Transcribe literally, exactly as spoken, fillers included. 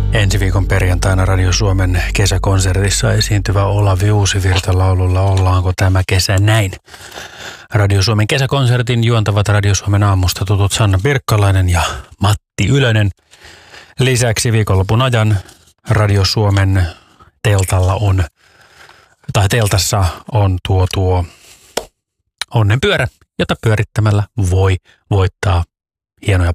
Ensi viikon perjantaina Radio Suomen kesäkonsertissa esiintyvä Olavi Uusivirta laululla Ollaanko tämä kesä näin? Radio Suomen kesäkonsertin juontavat Radio Suomen aamusta tutut Sanna Pirkkalainen ja Matti Ylönen. Lisäksi viikonlopun ajan Radio Suomen teltalla on, tai teltassa on tuo tuo onnenpyörä, jota pyörittämällä voi voittaa hienoja